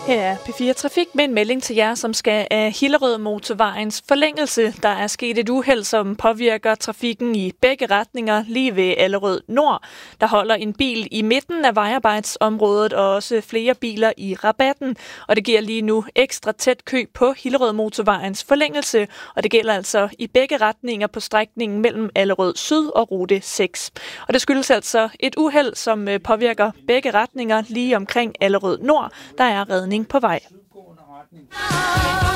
Her er P4 Trafik med en melding til jer, som skal af Hillerød Motorvejens forlængelse. Der er sket et uheld, som påvirker trafikken i begge retninger lige ved Allerød Nord. Der holder en bil i midten af vejarbejdsområdet og også flere biler i rabatten. Og det giver lige nu ekstra tæt kø på Hillerød Motorvejens forlængelse. Og det gælder altså i begge retninger på strækningen mellem Allerød Syd og rute 6. Og det skyldes altså et uheld, som påvirker begge retninger lige omkring Allerød Nord. Der er redning på vej.